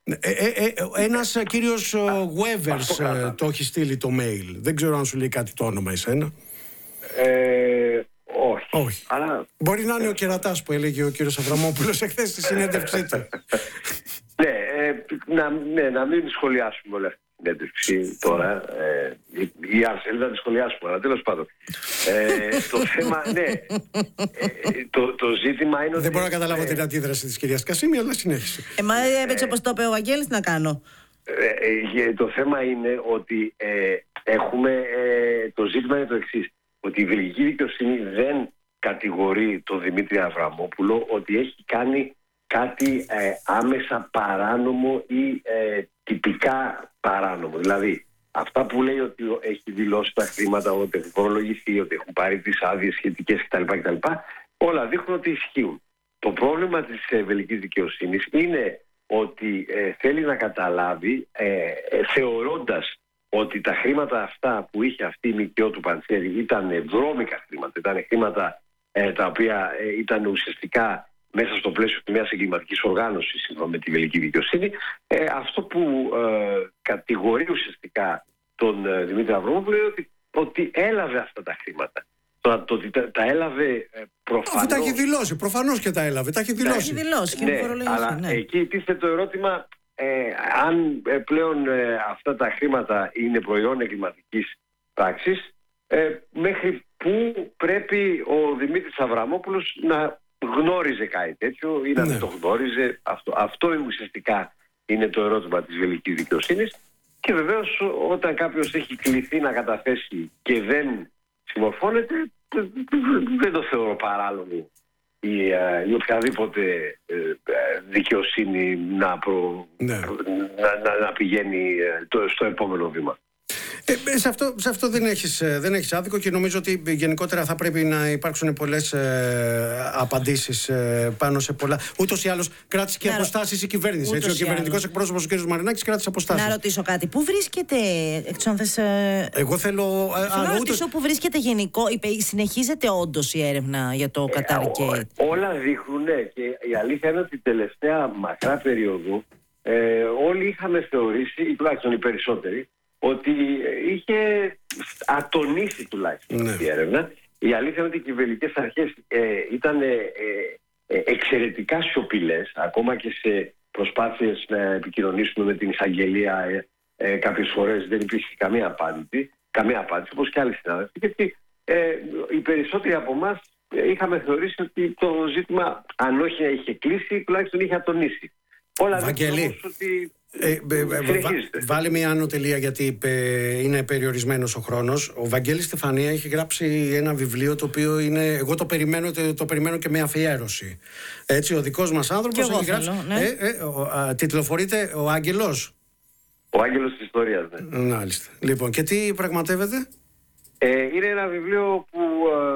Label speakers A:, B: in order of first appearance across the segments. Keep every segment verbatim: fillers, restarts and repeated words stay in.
A: Ε, ε, ε, ένας κύριος Weavers ε, το έχει στείλει το mail. Δεν ξέρω αν σου λέει κάτι το όνομα εσένα.
B: Ε, όχι.
A: όχι.
B: Αλλά...
A: Μπορεί να είναι ο κερατάς που έλεγε ο κύριος Αβραμόπουλος εχθές στη συνέντευξή του.
B: ναι, ε, να, ναι, να μην σχολιάσουμε όλα αυτή τη συνέντευξη τώρα. Ε, ή αν θέλει να τη σχολιάσουμε, αλλά τέλος πάντων. Ε, το θέμα, ναι. Ε, το, το ζήτημα είναι ότι...
A: Δεν μπορώ να καταλάβω ε, την αντίδραση της κυρίας Κασίμη, αλλά συνέχισε.
C: Ε, μα έπαιξε όπως το είπε ο Βαγγέλης, τι να κάνω.
B: Ε, ε, το θέμα είναι ότι ε, έχουμε... Ε, το ζήτημα είναι το εξής. Ότι η βελγική δικαιοσύνη δεν κατηγορεί τον Δημήτρη Αβραμόπουλο ότι έχει κάνει κάτι ε, άμεσα παράνομο ή ε, τυπικά παράνομο. Δηλαδή, αυτά που λέει ότι έχει δηλώσει τα χρήματα, ότι έχουν φορολογηθεί, ότι έχουν πάρει τις άδειες σχετικές κτλ, κτλ. Όλα δείχνουν ότι ισχύουν. Το πρόβλημα της ε, βελγικής δικαιοσύνης είναι ότι ε, θέλει να καταλάβει, ε, ε, θεωρώντας ότι τα χρήματα αυτά που είχε αυτή η ΜΚΟ του Παντσέρη ήταν βρώμικα χρήματα, ήταν χρήματα ε, τα οποία ε, ήταν ουσιαστικά μέσα στο πλαίσιο μιας εγκληματικής οργάνωσης σύμφωνα με τη βελγική δικαιοσύνη. Ε, αυτό που ε, κατηγορεί ουσιαστικά τον ε, Δημήτρη Αβραμόπουλο είναι ότι, ότι έλαβε αυτά τα χρήματα. Το, το ότι τα, τα έλαβε ε, προφανώς...
A: Αφού τα έχει δηλώσει, προφανώς και τα έλαβε, τα έχει δηλώσει.
C: Τα έχει δηλώσει και
B: ναι, αλλά
C: ναι.
B: εκεί τίθεται το ερώτημα... Ε, αν ε, πλέον ε, αυτά τα χρήματα είναι προϊόν εγκληματικής πράξης, ε, μέχρι πού πρέπει ο Δημήτρης Αβραμόπουλος να γνώριζε κάτι τέτοιο ή να
A: ναι.
B: μην το γνώριζε. Αυτό, αυτό ουσιαστικά είναι το ερώτημα της βελγικής δικαιοσύνης. Και βεβαίως όταν κάποιος έχει κληθεί να καταθέσει και δεν συμμορφώνεται, δεν το θεωρώ παράλογο ή, ή οποιαδήποτε ε, δικαιοσύνη να, προ,
A: ναι.
B: να, να, να πηγαίνει το, στο επόμενο βήμα.
A: Ε, σε, αυτό, σε αυτό δεν έχεις, δεν έχεις άδικο και νομίζω ότι γενικότερα θα πρέπει να υπάρξουν πολλές ε, απαντήσεις ε, πάνω σε πολλά. Ούτως ή άλλως κράτησε και αποστάσεις η κυβέρνηση. Έτσι, ο κυβερνητικός εκπρόσωπος ο κ. Μαρινάκης κράτησε αποστάσεις.
C: Να ρωτήσω κάτι. Πού βρίσκεται εξώνθες... Ε...
A: Εγώ θέλω...
C: Θέλω να ρωτήσω ούτως... πού βρίσκεται γενικό... Συνεχίζεται όντως η έρευνα για το
B: ε,
C: Qatar Gate.
B: Όλα δείχνουν, ναι. Και η αλήθεια είναι ότι την τελευταία μακρά περίοδο ε, όλοι είχαμε θεωρήσει, ή τουλάχιστον οι περισσότεροι, ότι είχε ατονίσει τουλάχιστον ναι. η έρευνα. Η αλήθεια είναι ότι οι κυβερνητικές αρχές ε, ήταν ε, ε, εξαιρετικά σιωπηλές, ακόμα και σε προσπάθειες να επικοινωνήσουμε με την εισαγγελία ε, ε, κάποιες φορές δεν υπήρχε καμία απάντηση, καμία απάντηση όπως και άλλοι συνάδελφοι, γιατί ε, οι περισσότεροι από εμάς ε, είχαμε θεωρήσει ότι το ζήτημα, αν όχι είχε κλείσει, τουλάχιστον είχε ατονίσει. Όλα
A: Βαγγέλη, ότι... ε, ε, ε, βα, βάλε μια άνω τελεία γιατί ε, είναι περιορισμένος ο χρόνος. Ο Βαγγέλης Στεφανία έχει γράψει ένα βιβλίο το οποίο είναι, εγώ το περιμένω, το, το περιμένω και με αφιέρωση. Έτσι, ο δικός μας άνθρωπος έχει γράψει. Θέλω, ναι. ε, ε, ο, α, τιτλοφορείται Ο Άγγελος.
B: Ο Άγγελος της Ιστορίας, ναι.
A: Μάλιστα. Λοιπόν, και τι πραγματεύεται?
B: Ε, είναι ένα βιβλίο που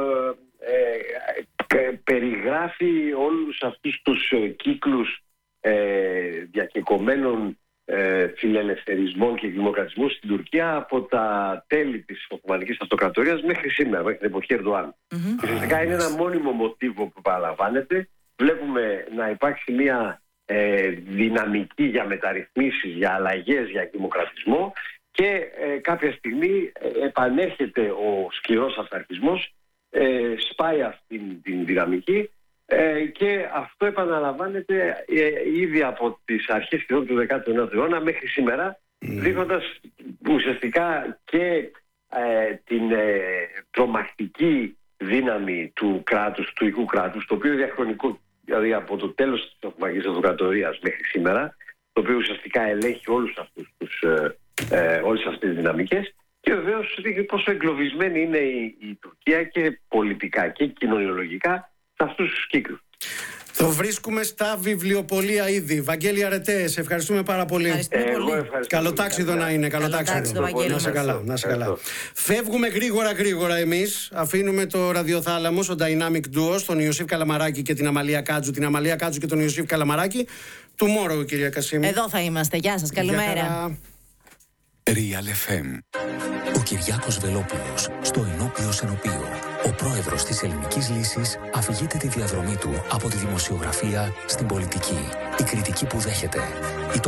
B: ε, ε, περιγράφει όλους αυτούς τους ε, κύκλους Ε, διακεκομένων ε, φιλελευθερισμών και δημοκρατισμού στην Τουρκία από τα τέλη της Οθωμανικής Αυτοκρατορίας μέχρι σήμερα, μέχρι την εποχή Ερντοάν. Mm-hmm. Φυσικά είναι ένα μόνιμο μοτίβο που παραλαμβάνεται. Βλέπουμε να υπάρξει μια ε, δυναμική για μεταρρυθμίσεις, για αλλαγές, για δημοκρατισμό και ε, κάποια στιγμή ε, επανέρχεται ο σκληρός αυταρχισμός, ε, σπάει αυτή την δυναμική. Ε, και αυτό επαναλαμβάνεται ε, ήδη από τις αρχές του δεκάτου ενάτου αιώνα μέχρι σήμερα, mm. δείχνοντας ουσιαστικά και ε, την ε, τρομακτική δύναμη του κράτους, του οικού κράτους, το οποίο διαχρονικό, δηλαδή από το τέλος της Οθωμανικής Αυτοκρατορίας μέχρι σήμερα, το οποίο ουσιαστικά ελέγχει όλους αυτούς τους, ε, ε, όλες αυτές τις δυναμικές. Και βεβαίως δείχνει πόσο εγκλωβισμένη είναι η, η Τουρκία και πολιτικά και κοινωνιολογικά σε αυτούς τους κύκλους.
A: Το βρίσκουμε στα βιβλιοπωλεία ήδη. Βαγγέλη Αρετέ, σε ευχαριστούμε πάρα πολύ.
B: Ε, πολύ.
A: Καλοτάξιδο να είναι, καλοτάξιδο. Να σε καλά, να σε καλά. Φεύγουμε γρήγορα γρήγορα εμείς. Αφήνουμε το ραδιοθάλαμο στο Dynamic Duo, στον Ιωσήφ Καλαμαράκη και την Αμαλία Κάτζου. Την Αμαλία Κάτζου και τον Ιωσήφ Καλαμαράκη. Tomorrow, κυρία Κασίμη.
C: Εδώ θα είμαστε. Γεια σας, καλημέρα.
D: Real εφ εμ. Ο Κυριάκος Βελόπουλος στο ενώπιο Σενοπείο. Ο πρόεδρος της Ελληνικής Λύσης αφηγείται τη διαδρομή του από τη δημοσιογραφία στην πολιτική. Η κριτική που δέχεται.